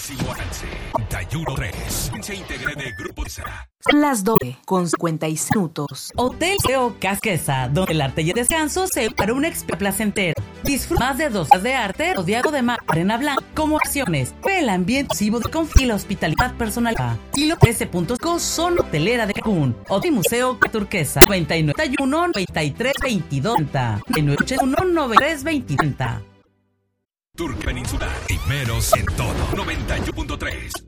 máximo alcance. 91.3. Se integra de Grupo de Sara. Son las 12:56 minutos. Hotel Seo Casquesa, donde el arte y el descanso se para un experiencia placentera. Disfruta más de 2 horas de arte rodeado de mar, arena blanca, como acciones. Ve el ambiente exclusivo de confía y la hospitalidad personal. Y los 13.5 son hotelera de Cancún. Hotel Museo Turquesa. 9981 93 22 981 93 20. Turca Peninsular. Primeros en todo. 91.3.